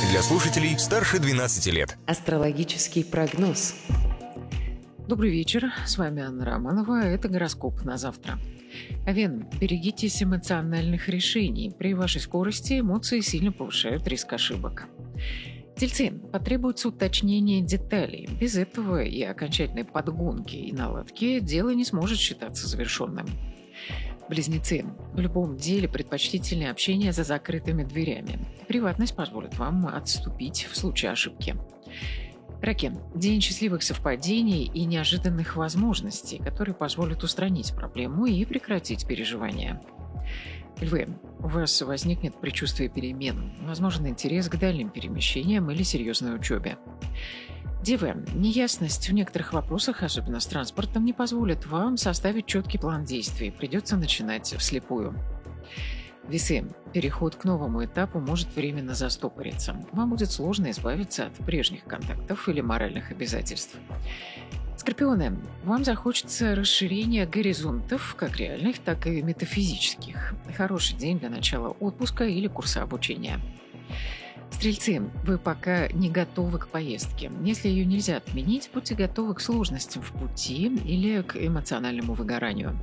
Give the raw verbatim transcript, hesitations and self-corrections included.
для слушателей старше двенадцати лет. Астрологический прогноз. Добрый вечер, с вами Анна Романова, это гороскоп на завтра. Овен, берегитесь эмоциональных решений. При вашей скорости эмоции сильно повышают риск ошибок. Тельцы, потребуется уточнение деталей. Без этого и окончательной подгонки и наладки дело не сможет считаться завершенным. Близнецы, в любом деле предпочтительнее общение за закрытыми дверями. Приватность позволит вам отступить в случае ошибки. Раки, день счастливых совпадений и неожиданных возможностей, которые позволят устранить проблему и прекратить переживания. Львы, у вас возникнет предчувствие перемен, возможен интерес к дальним перемещениям или серьезной учебе. Девы, неясность в некоторых вопросах, особенно с транспортом, не позволит вам составить четкий план действий, придется начинать вслепую. Весы, переход к новому этапу может временно застопориться. Вам будет сложно избавиться от прежних контактов или моральных обязательств. Скорпионы, вам захочется расширения горизонтов, как реальных, так и метафизических. Хороший день для начала отпуска или курса обучения. Стрельцы, вы пока не готовы к поездке. Если ее нельзя отменить, будьте готовы к сложностям в пути или к эмоциональному выгоранию.